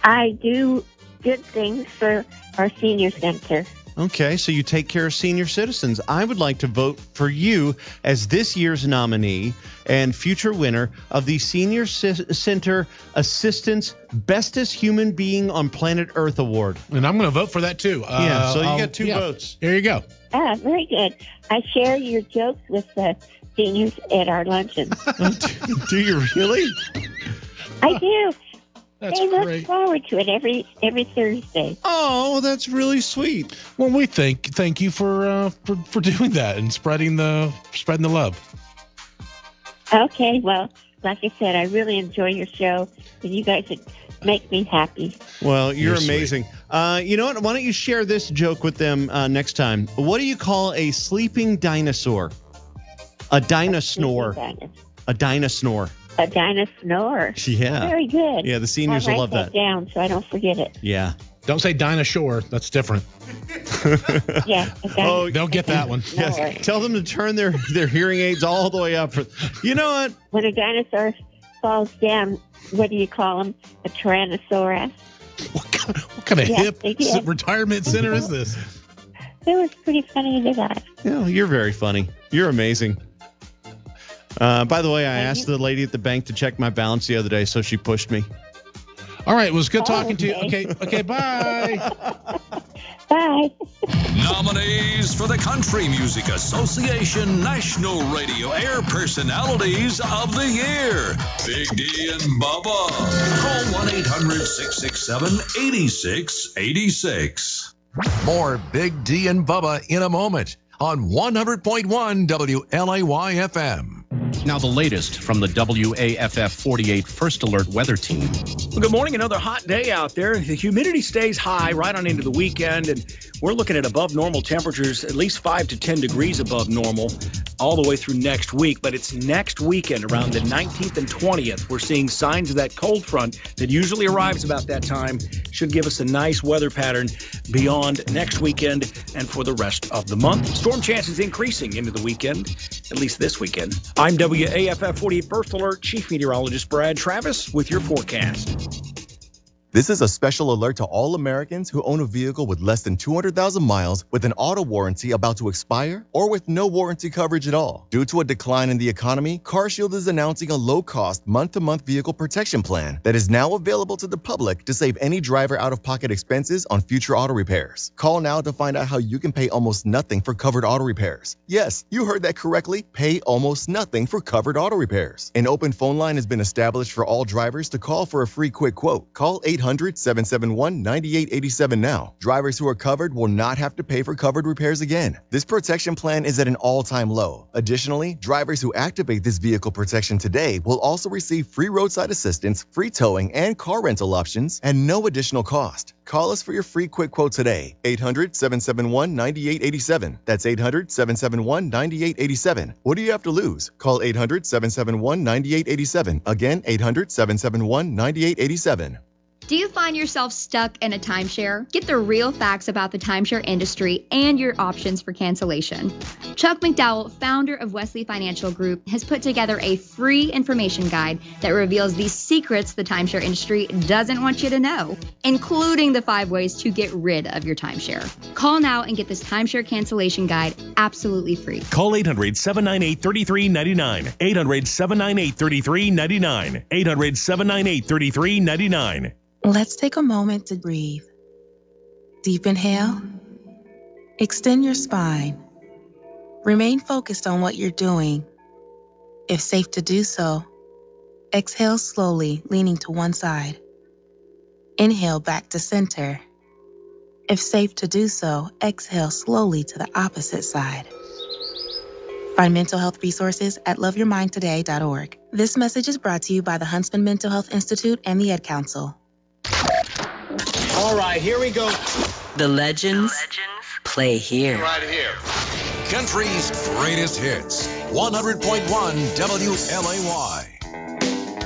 I do good things for our senior center. Okay, so you take care of senior citizens. I would like to vote for you as this year's nominee and future winner of the Senior Center Assistance Bestest Human Being on Planet Earth Award. And I'm going to vote for that, too. So you got 2 votes. There you go. Very good. I share your jokes with the seniors at our luncheons. Do you really? I do. That's they great. look forward to it every Thursday. Oh, that's really sweet. Well, we thank you for doing that and spreading the love. Okay, well, like I said, I really enjoy your show, and you guys make me happy. Well, you're amazing. You know what? Why don't you share this joke with them next time? What do you call a sleeping dinosaur? A dinosaur. A dinosaur. A dinosaur. Yeah. Very good. Yeah, the seniors will love that. I'll write that down so I don't forget it. Yeah. Don't say dinosaur. That's different. Yeah. They'll get that one. Yes. Tell them to turn their hearing aids all the way up. You know what? When a dinosaur falls down, what do you call him? A Tyrannosaurus? What kind of hip retirement center is this? It was pretty funny to that. Yeah, you're very funny. You're amazing. By the way, I asked the lady at the bank to check my balance the other day, so she pushed me. All right, it was good talking to you. Okay, bye. Bye. Nominees for the Country Music Association National Radio Air Personalities of the Year. Big D and Bubba. Call 1-800-667-8686. More Big D and Bubba in a moment on 100.1 WLAY-FM. Now the latest from the WAFF 48 First Alert Weather Team. Well, good morning. Another hot day out there. The humidity stays high right on into the weekend, and we're looking at above normal temperatures, at least 5 to 10 degrees above normal, all the way through next week. But it's next weekend, around the 19th and 20th, we're seeing signs of that cold front that usually arrives about that time. Should give us a nice weather pattern beyond next weekend and for the rest of the month. Storm chances increasing into the weekend, at least this weekend. I'm WAFF 48 First Alert Chief Meteorologist Brad Travis with your forecast. This is a special alert to all Americans who own a vehicle with less than 200,000 miles with an auto warranty about to expire or with no warranty coverage at all. Due to a decline in the economy, CarShield is announcing a low-cost month-to-month vehicle protection plan that is now available to the public to save any driver out-of-pocket expenses on future auto repairs. Call now to find out how you can pay almost nothing for covered auto repairs. Yes, you heard that correctly. Pay almost nothing for covered auto repairs. An open phone line has been established for all drivers to call for a free quick quote. Call 800-771-9887 now. Drivers who are covered will not have to pay for covered repairs again. This protection plan is at an all-time low. Additionally, drivers who activate this vehicle protection today will also receive free roadside assistance, free towing, and car rental options at no additional cost. Call us for your free quick quote today. 800-771-9887. That's 800-771-9887. What do you have to lose? Call 800-771-9887. Again, 800-771-9887. Do you find yourself stuck in a timeshare? Get the real facts about the timeshare industry and your options for cancellation. Chuck McDowell, founder of Wesley Financial Group, has put together a free information guide that reveals the secrets the timeshare industry doesn't want you to know, including the 5 ways to get rid of your timeshare. Call now and get this timeshare cancellation guide absolutely free. Call 800-798-3399. 800-798-3399. 800-798-3399. Let's take a moment to breathe. Deep inhale. Extend your spine. Remain focused on what you're doing. If safe to do so, exhale slowly, leaning to one side. Inhale back to center. If safe to do so, exhale slowly to the opposite side. Find mental health resources at loveyourmindtoday.org. This message is brought to you by the Huntsman Mental Health Institute and the Ad Council. All right, here we go. The legends play here. Right here. Country's greatest hits. 100.1 WLAY.